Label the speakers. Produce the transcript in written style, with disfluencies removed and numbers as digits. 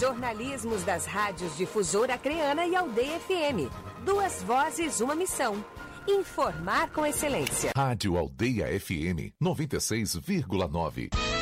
Speaker 1: Jornalismos das rádios Difusora Acreana e Aldeia FM. 2 vozes, uma missão. Informar com excelência.
Speaker 2: Rádio Aldeia FM 96,9.